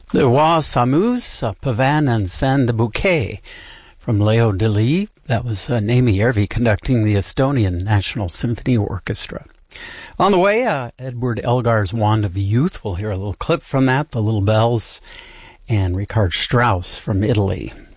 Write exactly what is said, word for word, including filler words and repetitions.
Le Roi s'amuse, Pavan and Saint Bouquet from Leo Delibes. That was uh, Naimi Järvi conducting the Estonian National Symphony Orchestra. On the way, uh, Edward Elgar's Wand of Youth. We'll hear a little clip from that, The Little Bells, and Richard Strauss from Italy.